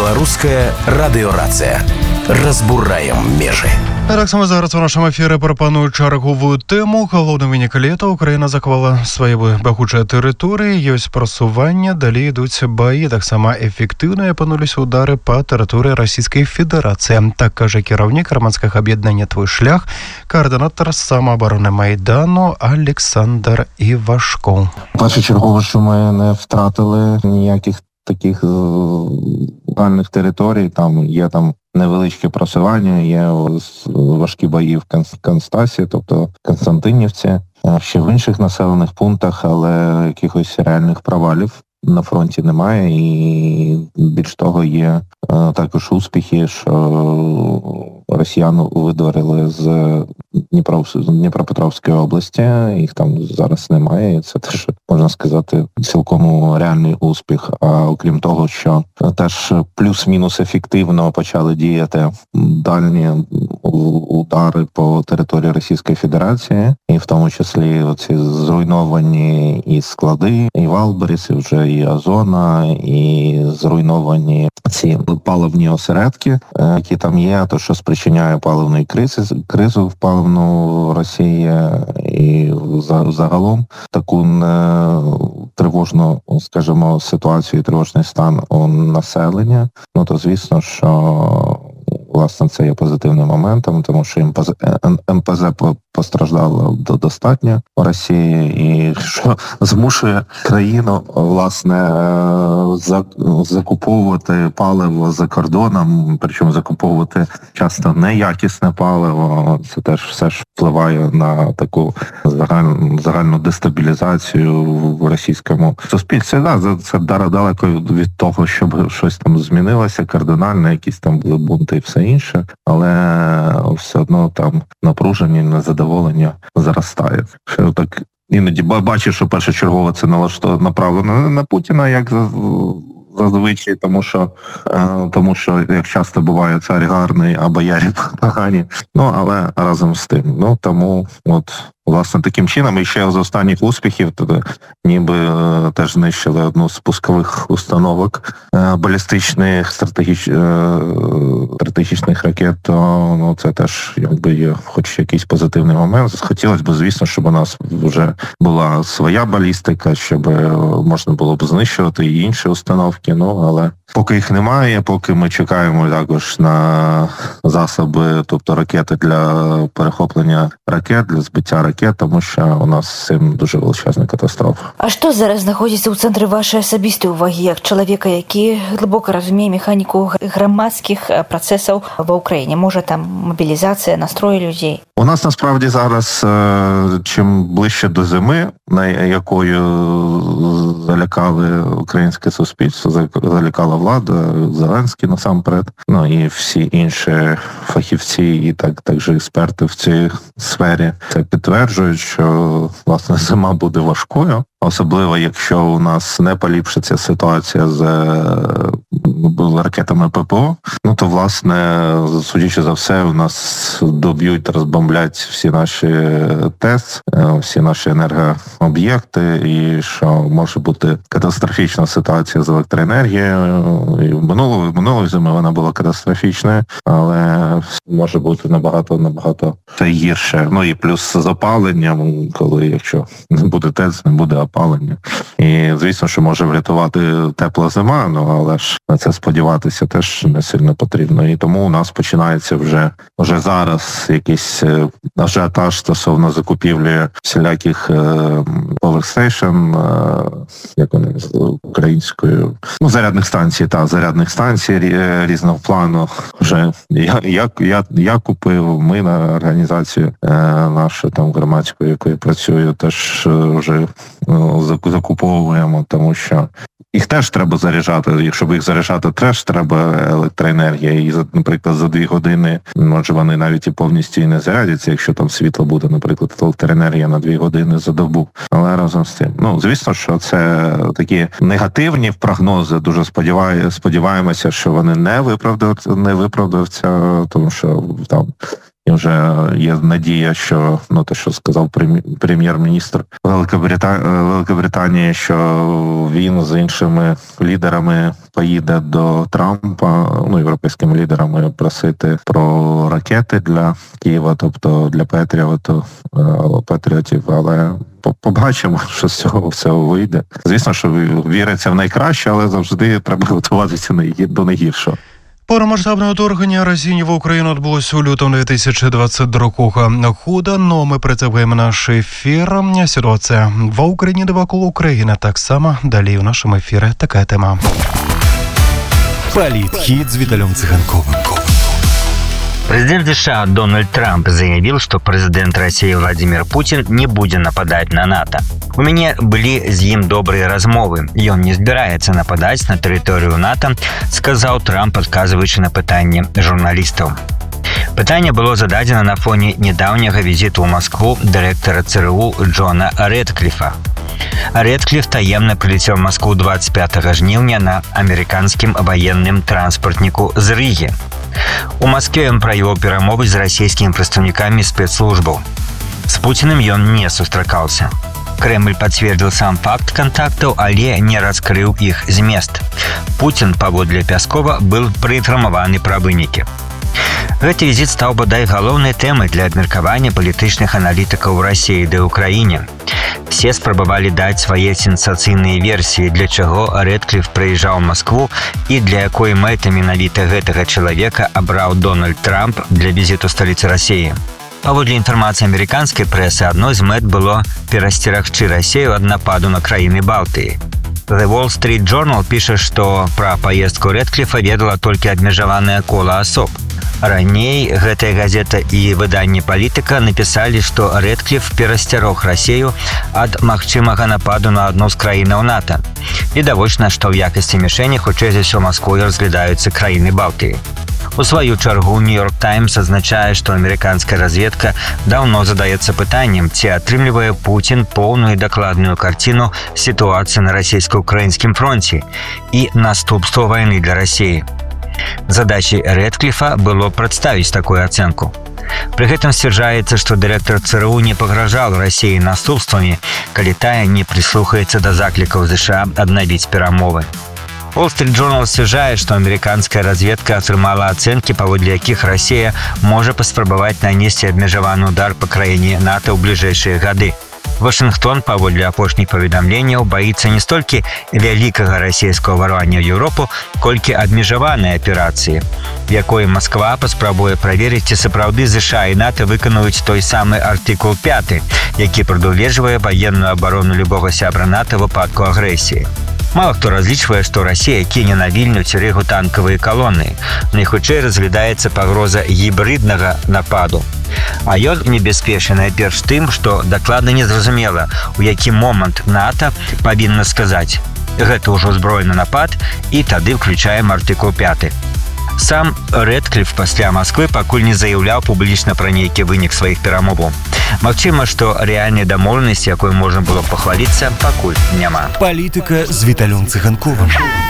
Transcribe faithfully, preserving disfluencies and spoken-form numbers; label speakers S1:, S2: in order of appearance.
S1: Беларуская радыёрацыя. Разбураем межы.
S2: Так само зараз у нашому ефірі пропоную чергову тему. Галоўны вынік лета. Украіна захвала свае багучыя тэрыторыі, ёсць прасування, далей ідуць баі. Таксама эфектыўна апынуліся удары па тэрыторыі Расійскай Федэрацыі. Так кажа кіраўнік грамадскага аб'яднання «Твой шлях», координатор самооборони Майдану Олександр Івашко.
S3: Першочергово, що ми не втратили ніяких таких загальних територій. Там є там невеличке просування, є важкі бої в Констасі, тобто Константинівці, ще в інших населених пунктах, але якихось реальних провалів на фронті немає. І більш того, є також успіхи, що росіян видворили з Дніпропетровської області, їх там зараз немає, і це теж, можна сказати, цілком реальний успіх. А окрім того, що теж плюс-мінус ефективно почали діяти дальні удари по території Російської Федерації, і в тому числі оці зруйновані і склади, і Валберіс, і вже і Озона, і зруйновані ці паливні осередки, які там є, то що спричиняє паливну кризи, кризу в паливну Росії, і загалом таку тривожну, скажімо, ситуацію і тривожний стан у населення. Ну то звісно, що власне це є позитивним моментом, тому що ем пе зет постраждало достатньо в Росії, і що змушує країну, власне, закуповувати паливо за кордоном, причому закуповувати часто неякісне паливо. Це теж все ж впливає на таку загальну, загальну дестабілізацію в російському суспільстві. Да, це далеко від того, щоб щось там змінилося кардинально, якісь там були бунти і все інше, але все одно там напруження, незадоволення зростає. Що так іноді бачиш, що першочергово це направлено на Путіна, як зазвичай, тому що, тому що, як часто буває, цар гарний, а боярі погані. Ну, але разом з тим. Ну, тому, от, власне, таким чином, і ще з останніх успіхів, то, ніби теж знищили одну з пускових установок балістичних стратегіч... стратегічних ракет, то ну, це теж якби є хоч якийсь позитивний момент. Хотілося б, звісно, щоб у нас вже була своя балістика, щоб можна було б знищувати і інші установки, ну, але поки їх немає, поки ми чекаємо також на засоби, тобто ракети для перехоплення ракет, для збиття ракет, тому що у нас з цим дуже величезна катастрофа.
S4: А що зараз знаходиться у центрі вашої особистої уваги, як чоловіка, який глибоко розуміє механіку громадських процесів в Україні? Може там мобілізація, настрої людей?
S3: У нас насправді зараз, чим ближче до зими, на якою залякали українське суспільство, залякала влада, Зеленський насамперед, ну і всі інші фахівці і так, також експерти в цій сфері це підтверджують, що, власне, зима буде важкою. Особливо, якщо у нас не поліпшиться ситуація з ракетами ППО, ну то, власне, судячи за все, у нас доб'ють, розбомблять всі наші ТЕС, всі наші енергооб'єкти, і що може бути катастрофічна ситуація з електроенергією. І минулої, минулої зими вона була катастрофічною, але може бути набагато-набагато гірше. Ну і плюс з опаленням, коли якщо не буде ТЕС, не буде опалення. І, звісно, що може врятувати тепла зима, ну, але ж на це сподіватися теж не сильно потрібно. І тому у нас починається вже, вже зараз якийсь ажіотаж стосовно закупівлі всіляких поверстейшн, як вони українською, ну, зарядних станцій, та зарядних станцій різного плану. Вже я, я, я, я купив, ми на організацію нашу там громадську, якою працюю, теж вже закуповуємо, тому що їх теж треба заряджати. Якщо їх заряджати, теж треба електроенергія. І, наприклад, за дві години, може, вони навіть і повністю і не зарядяться, якщо там світло буде, наприклад, електроенергія на дві години за добу. Але разом з тим, ну, звісно, що це такі негативні прогнози. Дуже сподіваємося, що вони не виправдаються, не виправдаються, тому що там і вже є надія, що, ну, те, що сказав прем'єр-міністр Великобританії, що він з іншими лідерами поїде до Трампа, ну, європейськими лідерами просити про ракети для Києва, тобто для Петріоту, Петріотів, але побачимо, що з цього всього вийде. Звісно, що віриться в найкраще, але завжди треба готуватися до найгіршого.
S2: Повномасштабне вторгнення Росії в Україну відбулося у лютому дві тисячі двадцять другого года, но ми представляємо наш ефір. Ситуація в Україні довкола України так само. Далі в нашому ефірі така тема.
S1: Политхит с Виталием Цыганковым.
S5: Президент США Дональд Трамп заявил, что президент России Владимир Путин не будет нападать на НАТО. У меня были с ним добрые размовы, и он не собирается нападать на территорию НАТО, сказал Трамп, отказываючи на питання журналистов. Питання було зададено на фоні недавнього візиту у Москву директора ЦРУ Джона Редкліфа. Редкліф таємно прилетел в Москву двадцять п'ятого жнивня на американскім воєнним транспортнику з Риги. У Москве он провел перемовы с российскими представниками спецслужбов. С Путиным он не сустракался. Кремль подтвердил сам факт контактов, але не раскрыл их з мест. Путин, паводле Пяскова, был прытрымаваны пра вынікі. Гэты візит стаў бадай галоўнай тэмай для абмеркавання палітычных аналітыкаў у России ды Украине. Все спрабавалі даць свае сенсацыйныя версіі, для чаго Редкліф прыязджаў в Москву і для якой мэты менавіта гэтага чалавека абраў Дональд Трамп для візіту сталіцы России. Паводле інфармацыі амерыканскай прэсы, адной з мэт было перасцерагчы Россию ад нападу на краіны Балтыі. The Wall Street Journal піша, што пра паездку Редкліфа ведала толькі абмежаванае кола асоб. Раней гэтая газета і выданне «Палітыка» напісалі, што Редкліф перасцярог Расію ад магчымага нападу на адну з краінаў НАТО. Відавочна, што ў якасці мішэні хутчэй за ўсё Масквой разглядаюцца краіны Балтыі. У сваю чаргу «Нью-Йорк Таймс» азначае, што амерыканская разведка даўно задаецца пытаннем, ці атрымлівае Путін поўную і дакладную карціну сітуацыі на расійска-украінскім фронце і наступства вайны для Расіі. Задачей Редкліфа было прадставіць такую ацэнку. Пры гэтым сцвярджаецца, што дырэктар ЦРУ не пагражаў Расіі наступствамі, калі тая не прыслухаецца да заклікаў США аднавіць перамовы. Wall Street Journal сцвярджае, што амерыканская разведка атрымала ацэнкі, паводле якіх Расія можа паспрабаваць нанесці абмежаваны удар па краіне НАТО ў бліжэйшыя гады. Вашингтон, паводле апошніх паведамленняў, баіцца не столькі вялікага расійскага ўварвання ў Еўропу, колькі абмежаванай аперацыі, в якой Масква паспрабуе праверыць, ці сапраўды США і НАТО выканаюць той самы артыкул пяты, які прадугледжвае ваенную абарону любога сябра НАТО ў выпадку агрэсіі. Мало хто разлічвае, што Расія кіне на Вільню ці Ригу танкавыя калоны. Найхутчэй разглядаецца пагроза гібриднага нападу. А ён небяспечны найперш тым, што дакладна незразумела, у які момант НАТО павінна сказаць: гэта ўжо збройны напад, і тады ўключаем артыкул пяты. Сам Редкліф пасля Москвы пакуль не заяўляў публічна пра нейкі вынік сваіх перамоваў. Магчыма, што рэальнай дамоўленасці, якой можна было пахваліцца, пакуль няма.
S1: Палітыка з Віталем Цыганковым.